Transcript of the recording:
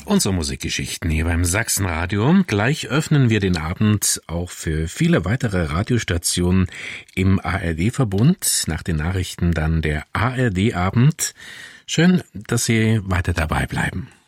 Unsere Musikgeschichten hier beim Sachsenradio. Gleich öffnen wir den Abend auch für viele weitere Radiostationen im ARD-Verbund. Nach den Nachrichten dann der ARD-Abend. Schön, dass Sie weiter dabei bleiben.